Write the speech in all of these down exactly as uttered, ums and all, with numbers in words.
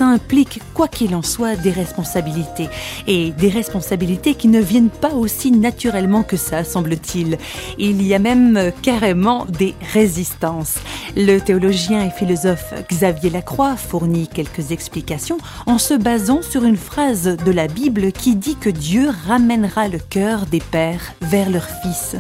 ça implique, quoi qu'il en soit, des responsabilités. Et des responsabilités qui ne viennent pas aussi naturellement que ça, semble-t-il. Il y a même carrément des résistances. Le théologien et philosophe Xavier Lacroix fournit quelques explications en se basant sur une phrase de la Bible qui dit que Dieu ramènera le cœur des pères vers leurs fils.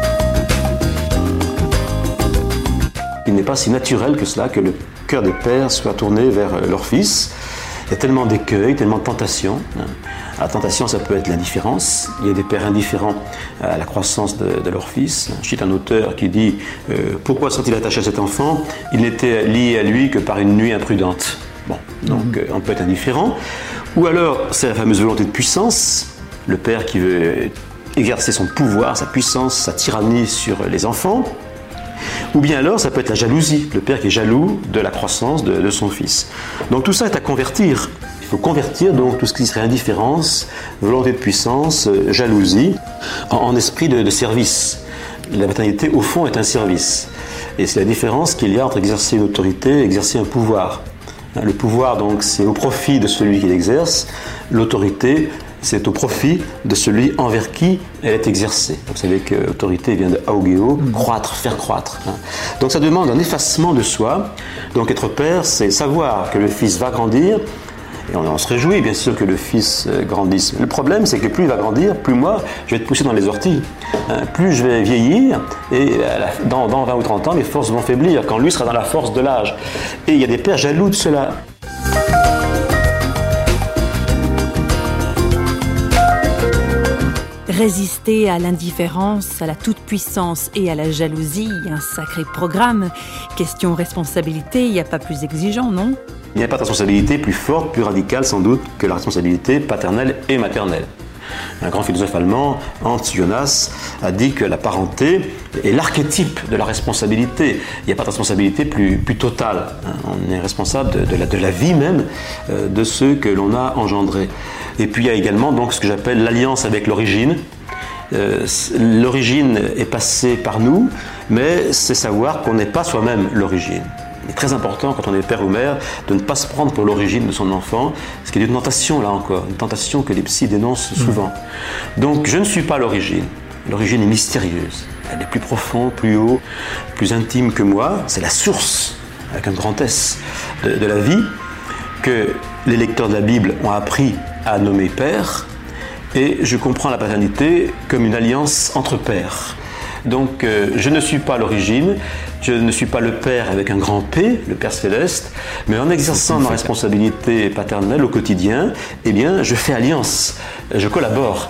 Il n'est pas si naturel que cela que le cœur des pères soit tourné vers leur fils. Il y a tellement d'écueils, tellement de tentations. La tentation, ça peut être l'indifférence. Il y a des pères indifférents à la croissance de, de leur fils. Je cite un auteur qui dit euh, « Pourquoi sont-ils attachés à cet enfant ? Il n'était lié à lui que par une nuit imprudente. » Bon, donc euh, on peut être indifférent. Ou alors, c'est la fameuse volonté de puissance. Le père qui veut exercer son pouvoir, sa puissance, sa tyrannie sur les enfants. Ou bien alors, ça peut être la jalousie, le père qui est jaloux de la croissance de, de son fils. Donc tout ça est à convertir. Il faut convertir donc tout ce qui serait indifférence, volonté de puissance, jalousie, en, en esprit de, de service. La maternité, au fond, est un service. Et c'est la différence qu'il y a entre exercer une autorité et exercer un pouvoir. Le pouvoir, donc, c'est au profit de celui qui l'exerce. L'autorité, c'est au profit de celui envers qui elle est exercée. Vous savez que l'autorité vient de augeo, croître, faire croître. Donc ça demande un effacement de soi. Donc être père, c'est savoir que le fils va grandir, et on en se réjouit bien sûr que le fils grandisse. Le problème, c'est que plus il va grandir, plus moi, je vais être poussé dans les orties. Plus je vais vieillir, et dans, dans vingt ou trente ans, mes forces vont faiblir, quand lui sera dans la force de l'âge. Et il y a des pères jaloux de cela. Résister à l'indifférence, à la toute-puissance et à la jalousie, un sacré programme. Question responsabilité, il n'y a pas plus exigeant, non ? Il n'y a pas de responsabilité plus forte, plus radicale sans doute que la responsabilité paternelle et maternelle. Un grand philosophe allemand, Hans Jonas, a dit que la parenté est l'archétype de la responsabilité. Il n'y a pas de responsabilité plus, plus totale. On est responsable de, de, la, de la vie même euh, de ceux que l'on a engendrés. Et puis il y a également donc, ce que j'appelle l'alliance avec l'origine. Euh, l'origine est passée par nous, mais c'est savoir qu'on n'est pas soi-même l'origine. Il est très important, quand on est père ou mère, de ne pas se prendre pour l'origine de son enfant, ce qui est une tentation, là encore, une tentation que les psys dénoncent souvent. Donc, je ne suis pas l'origine. L'origine est mystérieuse. Elle est plus profonde, plus haut, plus intime que moi. C'est la source, avec un grand S, de, de la vie, que les lecteurs de la Bible ont appris à nommer père. Et je comprends la paternité comme une alliance entre pères. Donc, euh, je ne suis pas l'origine, je ne suis pas le Père avec un grand P, le Père Céleste, mais en exerçant ma responsabilité paternelle au quotidien, eh bien, je fais alliance, je collabore.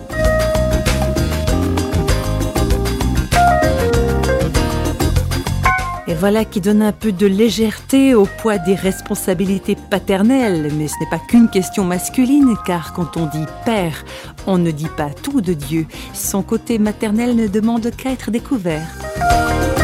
Et voilà qui donne un peu de légèreté au poids des responsabilités paternelles. Mais ce n'est pas qu'une question masculine, car quand on dit père, on ne dit pas tout de Dieu. Son côté maternel ne demande qu'à être découvert.